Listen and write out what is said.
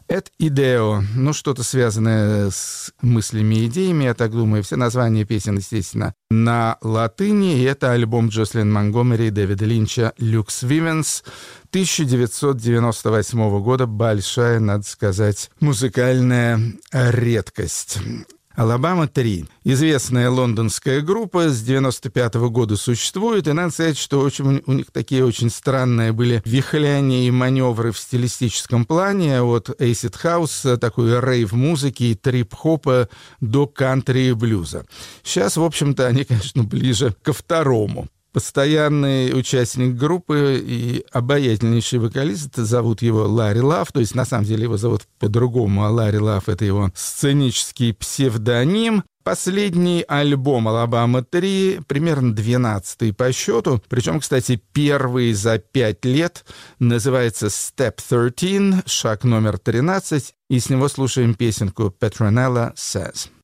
Et ideo, что-то связанное с мыслями и идеями, я так думаю. Все названия песен, естественно, на латыни. И это альбом Джослин Монгомери, Дэвида Линча, «Люкс Вивенс» 1998 года. Большая, надо сказать, музыкальная редкость. «Алабама 3». Известная лондонская группа, с 95 года существует, и надо сказать, что у них такие очень странные были вихляния и маневры в стилистическом плане, от acid house, такой рейв-музыки и трип-хопа до кантри и блюза. Сейчас, в общем-то, они, конечно, ближе ко второму. Постоянный участник группы и обаятельнейший вокалист, зовут его Ларри Лав, то есть на самом деле его зовут по-другому, а Ларри Лав — это его сценический псевдоним. Последний альбом «Алабама 3», примерно 12-й по счету, причем, кстати, первый за 5 лет, называется «Step 13», шаг номер 13, и с него слушаем песенку «Petronella Says».